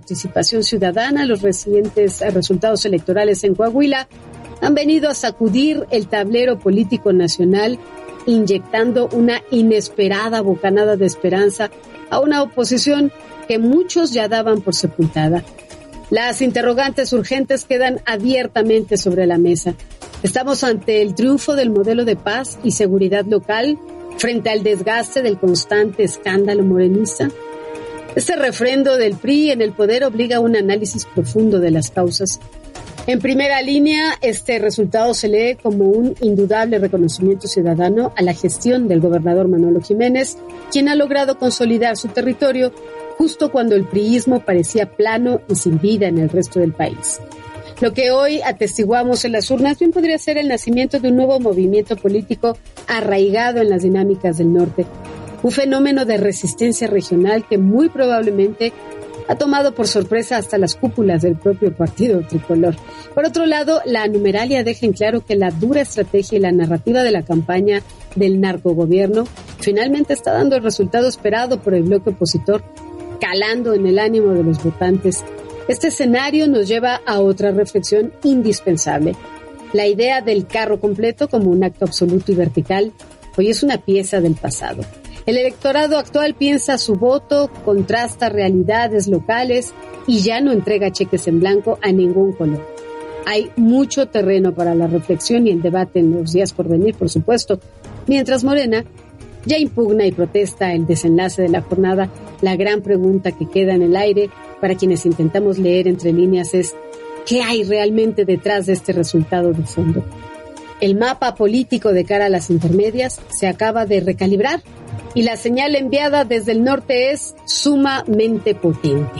participación ciudadana, los recientes resultados electorales en Coahuila han venido a sacudir el tablero político nacional, inyectando una inesperada bocanada de esperanza a una oposición que muchos ya daban por sepultada. Las interrogantes urgentes quedan abiertamente sobre la mesa. ¿Estamos ante el triunfo del modelo de paz y seguridad local frente al desgaste del constante escándalo morenista? Este refrendo del PRI en el poder obliga a un análisis profundo de las causas. En primera línea, este resultado se lee como un indudable reconocimiento ciudadano a la gestión del gobernador Manolo Jiménez, quien ha logrado consolidar su territorio justo cuando el priismo parecía plano y sin vida en el resto del país. Lo que hoy atestiguamos en las urnas bien podría ser el nacimiento de un nuevo movimiento político arraigado en las dinámicas del norte, un fenómeno de resistencia regional que muy probablemente ha tomado por sorpresa hasta las cúpulas del propio partido tricolor. Por otro lado, la numeralia deja en claro que la dura estrategia y la narrativa de la campaña del narcogobierno finalmente está dando el resultado esperado por el bloque opositor, calando en el ánimo de los votantes. Este escenario nos lleva a otra reflexión indispensable. La idea del carro completo como un acto absoluto y vertical hoy es una pieza del pasado. El electorado actual piensa su voto, contrasta realidades locales y ya no entrega cheques en blanco a ningún color. Hay mucho terreno para la reflexión y el debate en los días por venir, por supuesto, mientras Morena ya impugna y protesta el desenlace de la jornada. La gran pregunta que queda en el aire para quienes intentamos leer entre líneas es: ¿qué hay realmente detrás de este resultado de fondo? El mapa político de cara a las intermedias se acaba de recalibrar y la señal enviada desde el norte es sumamente potente.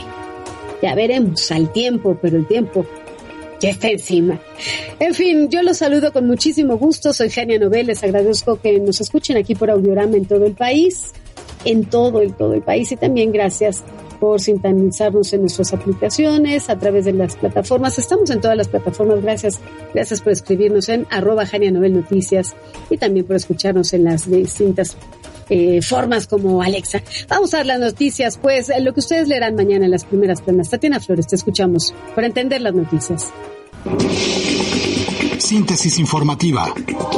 Ya veremos al tiempo, pero el tiempo ya está encima. En fin, yo los saludo con muchísimo gusto. Soy Jania Nobel. Les agradezco que nos escuchen aquí por Audiorama en todo el país, en todo el país, y también gracias por sintonizarnos en nuestras aplicaciones a través de las plataformas. Estamos en todas las plataformas. Gracias por escribirnos en @JaniaNobelNoticias y también por escucharnos en las distintas formas como Alexa. Vamos a dar las noticias, pues, lo que ustedes leerán mañana en las primeras planas. Tatiana Flores, te escuchamos para entender las noticias. Síntesis informativa.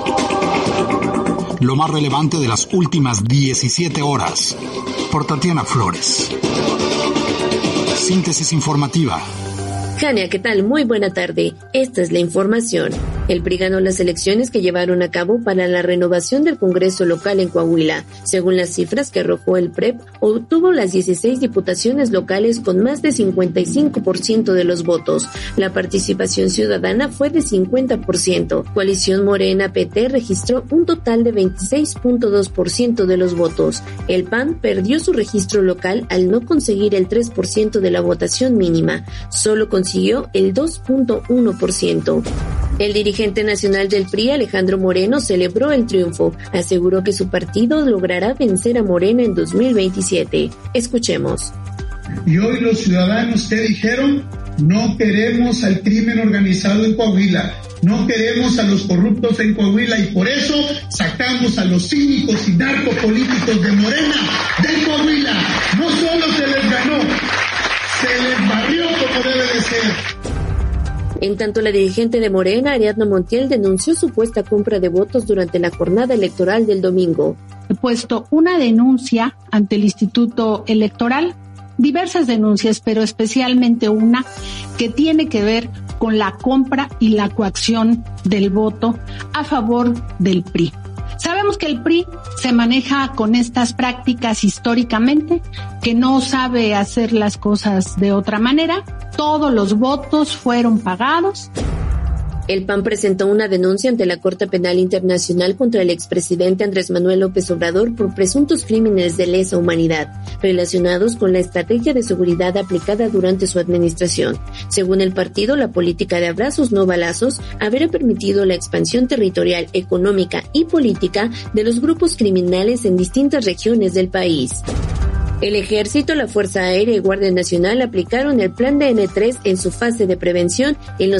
Lo más relevante de las últimas 17 horas. Por Tatiana Flores. Síntesis informativa. Jania, ¿qué tal? Muy buena tarde. Esta es la información. El PRI ganó las elecciones que llevaron a cabo para la renovación del Congreso local en Coahuila. Según las cifras que arrojó el PREP, obtuvo las 16 diputaciones locales con más de 55% de los votos. La participación ciudadana fue de 50%. Coalición Morena-PT registró un total de 26.2% de los votos. El PAN perdió su registro local al no conseguir el 3% de la votación mínima. Solo consiguió el 2.1%. El dirigente nacional del PRI, Alejandro Moreno, celebró el triunfo. Aseguró que su partido logrará vencer a Morena en 2027. Escuchemos. Y hoy los ciudadanos, ¿qué dijeron? No queremos al crimen organizado en Coahuila. No queremos a los corruptos en Coahuila y por eso sacamos a los cínicos y narcopolíticos de Morena de Coahuila. No solo se les ganó, se les barrió como debe de ser. En tanto, la dirigente de Morena, Ariadna Montiel, denunció supuesta compra de votos durante la jornada electoral del domingo. He puesto una denuncia ante el Instituto Electoral, diversas denuncias, pero especialmente una que tiene que ver con la compra y la coacción del voto a favor del PRI. Sabemos que el PRI se maneja con estas prácticas históricamente, que no sabe hacer las cosas de otra manera. Todos los votos fueron pagados. El PAN presentó una denuncia ante la Corte Penal Internacional contra el expresidente Andrés Manuel López Obrador por presuntos crímenes de lesa humanidad relacionados con la estrategia de seguridad aplicada durante su administración. Según el partido, la política de abrazos no balazos habría permitido la expansión territorial, económica y política de los grupos criminales en distintas regiones del país. El Ejército, la Fuerza Aérea y Guardia Nacional aplicaron el plan de N3 en su fase de prevención en los